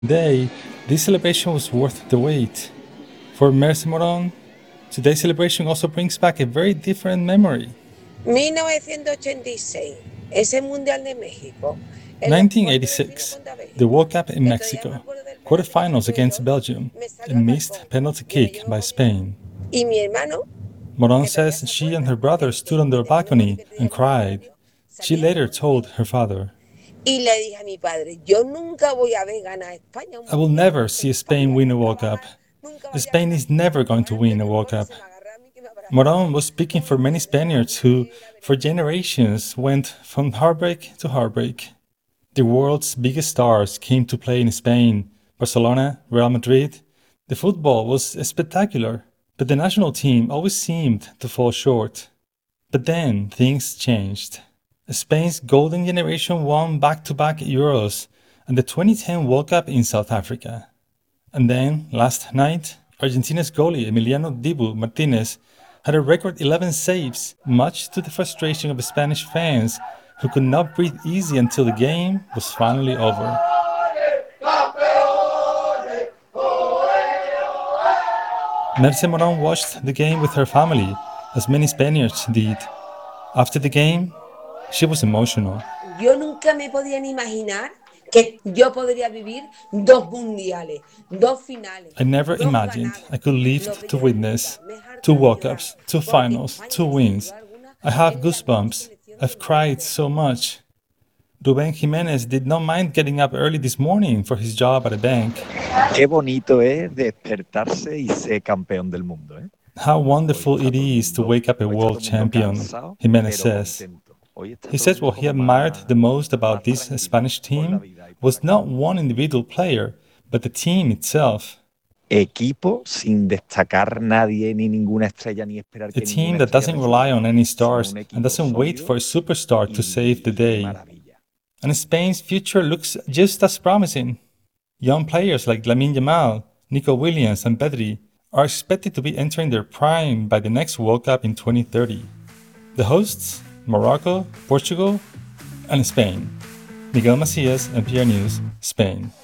Today, this celebration was worth the wait. For Mercy Moron, today's celebration also brings back a very different memory. 1986, ese Mundial de México. En los cuartos de final 1986, contra the Bélgica. World Cup in Que todavía me Mexico, acuerdo del penalti que quarterfinals falló against yo. Belgium, Me a salió al missed balcón penalty y me kick llevó by a mi hermano. Spain. Y mi hermano, Moron que todavía says se she and acuerda, her brother stood on their que tenía una balcony librería and con un cried. diario, She salía later told corriendo her father, y le dije a mi padre, yo nunca voy a ver ganar a España un I will mundial, never porque see Spain España win a World Cup. nunca vaya a Spain ganar. is never Y going to bueno, win desde a World Cup. entonces me agarró a mí que me abrazaba. Moron was speaking for Uy, many de verdad Spaniards que who, era for verdad. generations, went from heartbreak to heartbreak. The world's biggest stars came to play in Spain, Barcelona, Real Madrid. The football was spectacular, but the national team always seemed to fall short. But then things changed. Spain's golden generation won back-to-back Euros and the 2010 World Cup in South Africa. And then, last night, Argentina's goalie Emiliano Dibu Martinez had a record 11 saves, much to the frustration of Spanish fans who could not breathe easy until the game was finally over. Merce Moron watched the game with her family, as many Spaniards did. After the game, she was emotional. Yo nunca me podía ni imaginar que yo podría vivir dos mundiales, dos finales, I never dos imagined ganadas. I could live Lo que to yo le diga, witness me harto 2 de World llorar, Cups, 2 porque finals, España, 2 sin wins. duda alguna, I have es la mejor goosebumps. selección I've del mundo. cried so much. Rubén Jimenez did not mind getting up early this morning for his job at a bank. Qué bonito es despertarse y ser campeón del mundo, ¿eh? How wonderful it is to wake up a world champion, Jimenez says. He says what he admired the most about this Spanish team was not one individual player, but the team itself. Equipo sin destacar nadie ni ninguna estrella ni esperar A que team ninguna that estrella doesn't rely on any stars sino un and equipo doesn't wait sólido for a superstar to save the y day. maravilla. And Spain's future looks just as promising. Young players like Lamine Yamal, Nico Williams, and Pedri are expected to be entering their prime by the next World Cup in 2030. The hosts, Morocco, Portugal, and Spain. Miguel Macias, NPR News, Spain.